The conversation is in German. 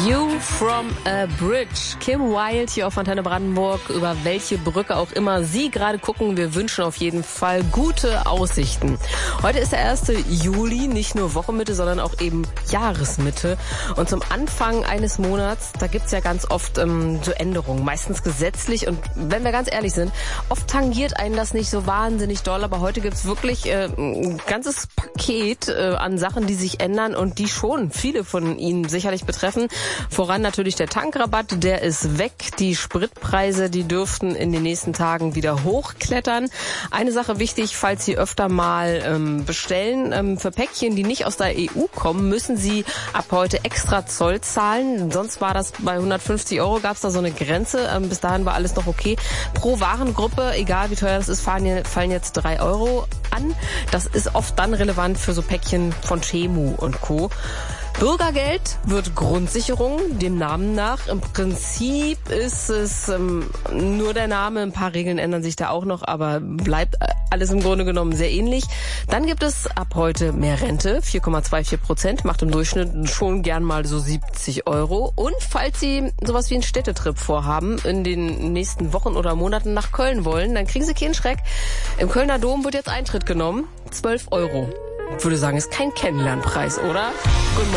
View from a Bridge. Kim Wilde hier auf Antenne Brandenburg. Über welche Brücke auch immer Sie gerade gucken, wir wünschen auf jeden Fall gute Aussichten. Heute ist der 1. Juli, nicht nur Wochenmitte, sondern auch eben Jahresmitte. Und zum Anfang eines Monats, da gibt's ja ganz oft so Änderungen, meistens gesetzlich. Und wenn wir ganz ehrlich sind, oft tangiert einen das nicht so wahnsinnig doll. Aber heute gibt's wirklich ein ganzes Paket an Sachen, die sich ändern und die schon viele von Ihnen sicherlich betreffen. Voran natürlich der Tankrabatt, der ist weg. Die Spritpreise, die dürften in den nächsten Tagen wieder hochklettern. Eine Sache wichtig, falls Sie öfter mal bestellen, für Päckchen, die nicht aus der EU kommen, müssen Sie ab heute extra Zoll zahlen. Sonst war das bei 150 €, gab es da so eine Grenze. Bis dahin war alles noch okay. Pro Warengruppe, egal wie teuer das ist, fallen jetzt 3 € an. Das ist oft dann relevant für so Päckchen von Temu und Co. Bürgergeld wird Grundsicherung, dem Namen nach. Im Prinzip ist es nur der Name, ein paar Regeln ändern sich da auch noch, aber bleibt alles im Grunde genommen sehr ähnlich. Dann gibt es ab heute mehr Rente, 4,24%, macht im Durchschnitt schon gern mal so 70 €. Und falls Sie sowas wie einen Städtetrip vorhaben, in den nächsten Wochen oder Monaten nach Köln wollen, dann kriegen Sie keinen Schreck. Im Kölner Dom wird jetzt Eintritt genommen, 12 €. Ich würde sagen, ist kein Kennenlernpreis, oder? Guten Morgen.